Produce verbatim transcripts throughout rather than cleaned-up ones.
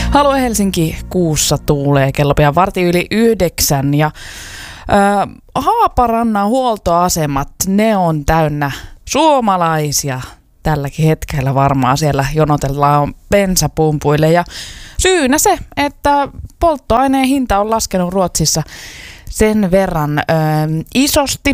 Halo Helsinki, kuussa tuulee, kello pian varti yli yhdeksän ja ää, Haaparannan huoltoasemat, ne on täynnä suomalaisia. Tälläkin hetkellä varmaan siellä jonotellaan bensapumpuille ja syynä se, että polttoaineen hinta on laskenut Ruotsissa sen verran ää, isosti,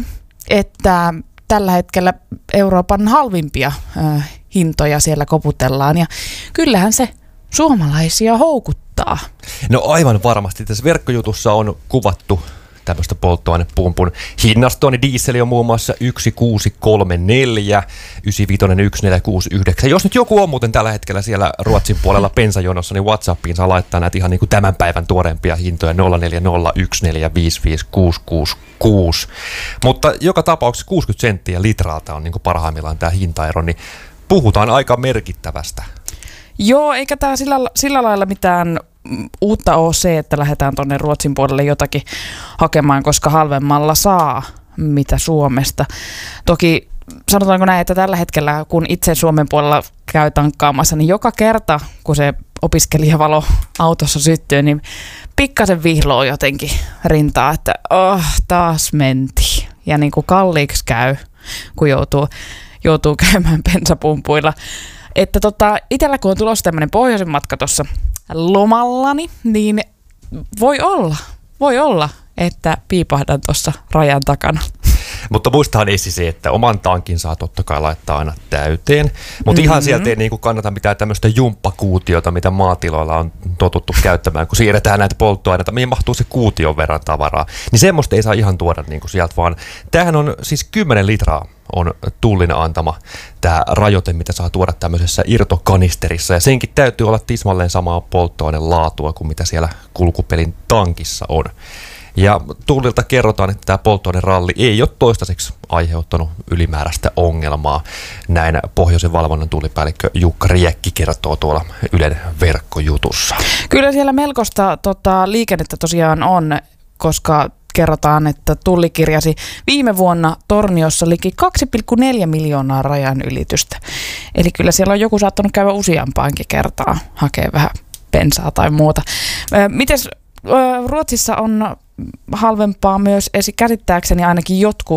että tällä hetkellä Euroopan halvimpia ää, hintoja siellä koputellaan ja kyllähän se suomalaisia houkuttaa. No aivan varmasti. Tässä verkkojutussa on kuvattu tämmöistä polttoainepumpun hinnastoa, niin dieseli on muun muassa yksi kuusi kolme neljä, yhdeksänkymmentäviisi yksi neljä kuusi yhdeksän. Jos nyt joku on muuten tällä hetkellä siellä Ruotsin puolella bensajonossa, niin WhatsAppiin saa laittaa näitä ihan niin kuin tämän päivän tuoreempia hintoja nolla neljä nolla yksi neljä viisi viisi kuusi kuusi kuusi. Mutta joka tapauksessa kuusikymmentä senttiä litralta on niin kuin parhaimmillaan tämä hintaero, niin puhutaan aika merkittävästä. Joo, eikä tämä sillä, sillä lailla mitään uutta ole se, että lähdetään tuonne Ruotsin puolelle jotakin hakemaan, koska halvemmalla saa mitä Suomesta. Toki sanotaanko näin, että tällä hetkellä, kun itse Suomen puolella käy tankkaamassa, niin joka kerta, kun se opiskelijavalo autossa syttyy, niin pikkasen vihloo jotenkin rintaa, että oh, taas mentiin. Ja niin kuin kalliiksi käy, kun joutuu, joutuu käymään bensapumpuilla. Että tota, itsellä kun on tulossa tämmöinen pohjoisen matka tuossa lomallani, niin voi olla, voi olla, että piipahdan tuossa rajan takana. Mutta muistahan Essi se, että oman tankin saa totta kai laittaa aina täyteen, mutta mm-hmm. ihan sieltä ei niin kuin kannata mitään tämmöistä jumppakuutiota, mitä maatiloilla on totuttu käyttämään, kun siirretään näitä polttoaineita, mihin mahtuu se kuution verran tavaraa, niin semmoista ei saa ihan tuoda niin kuin sieltä, vaan tämähän on siis kymmenen litraa on tullin antama tämä rajoite, mitä saa tuoda tämmöisessä irtokanisterissa, ja senkin täytyy olla tismalleen samaa polttoaineen laatua kuin mitä siellä kulkupelin tankissa on. Ja Tullilta kerrotaan, että tämä polttoaineralli ei ole toistaiseksi aiheuttanut ylimääräistä ongelmaa. Näin pohjoisen valvonnan tullipäällikkö Jukka Riekki kertoo tuolla Ylen verkkojutussa. Kyllä siellä melkoista tota, liikennettä tosiaan on, koska kerrotaan, että Tulli kirjasi viime vuonna Torniossa liki kaksi pilkku neljä miljoonaa rajan ylitystä. Eli kyllä siellä on joku saattanut käydä useampaankin kertaa hakea vähän bensaa tai muuta. Mites Ruotsissa on halvempaa myös käsittääkseni ainakin jotkut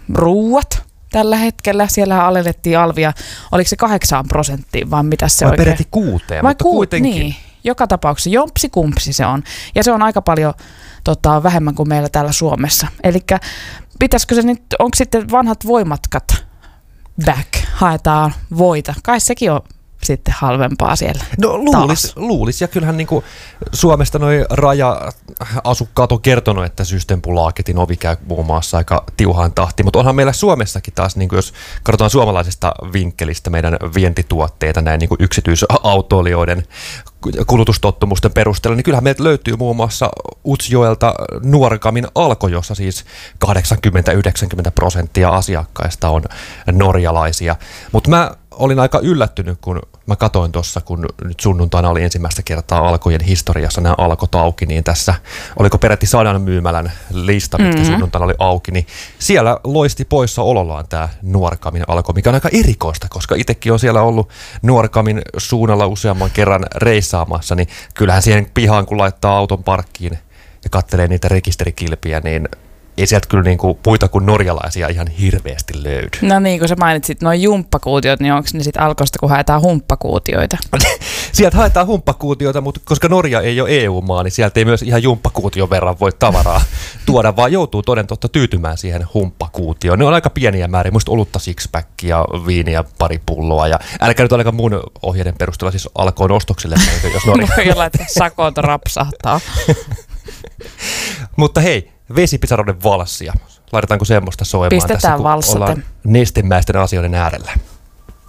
ruuat tällä hetkellä. Siellähän alennettiin alvia, oliko se kahdeksaan prosenttiin vai mitä se vai oikein? peräti kuuteen, vai mutta ku- kuitenkin. Niin, joka tapauksessa jompsi kumpsi se on. Ja se on aika paljon tota, vähemmän kuin meillä täällä Suomessa. Eli pitäisikö se nyt, onko sitten vanhat voimatkat back, haetaan voita? Kai sekin on sitten halvempaa siellä. No luulis, luulis. Ja kyllähän niin kuin Suomesta noi raja-asukkaat on kertonut, että Systembolagetin ovi käy muun muassa aika tiuhaan tahtiin, mutta onhan meillä Suomessakin taas, niin kuin jos katsotaan suomalaisesta vinkkelistä meidän vientituotteita näin niin kuin yksityisautoilijoiden kulutustottumusten perusteella, niin kyllähän meiltä löytyy muun muassa Utsjoelta Nuorgamin Alko, jossa siis kahdeksankymmentä yhdeksänkymmentä prosenttia asiakkaista on norjalaisia. Mutta mä olin aika yllättynyt, kun mä katoin tuossa, kun nyt sunnuntaina oli ensimmäistä kertaa Alkojen historiassa nämä Alkot auki, niin tässä oliko peräti sadan myymälän lista, mitkä mm-hmm. sunnuntaina oli auki, niin siellä loisti poissa olollaan tämä Nuorgamin Alko, mikä on aika erikoista, koska itsekin on siellä ollut Nuorgamin suunnalla useamman kerran reissaamassa, niin kyllähän siihen pihaan, kun laittaa auton parkkiin ja katselee niitä rekisterikilpiä, niin ei sieltä kyllä niinku muita kuin norjalaisia ihan hirveästi löydy. No niin, kun sä mainitsit noin jumppakuutiot, niin onko ne sitten Alkosta, kun haetaan humppakuutioita? Sieltä haetaan humppakuutioita, mutta koska Norja ei ole E U-maa, niin sieltä ei myös ihan jumppakuution verran voi tavaraa tuoda, vaan joutuu toden totta tyytymään siihen humppakuutioon. Ne on aika pieniä määriä, muista olutta sixpackia, viiniä, pari pulloa, ja älkää nyt ainakaan mun ohjeiden perusteella siis Alkoon ostokselle, jos Norja... Voi olla, että sakot rapsahtaa. Mutta hei, vesipisaroiden valssia. Laitetaanko semmoista soimaan Pistetään tässä, kun valssate. ollaan nestemäisten asioiden äärellä?